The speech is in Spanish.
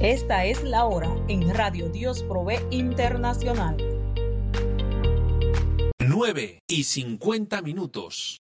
Esta es la hora en Radio Dios Provee Internacional. 9:50.